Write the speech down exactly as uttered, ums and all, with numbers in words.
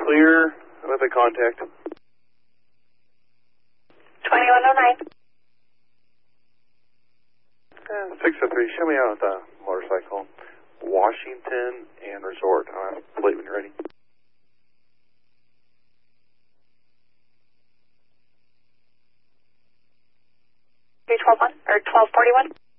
clear with a contact. twenty-one oh nine. Uh, six oh three, show me out the motorcycle. Washington and Resort. I'll plate when you're ready. three twelve one or twelve forty-one.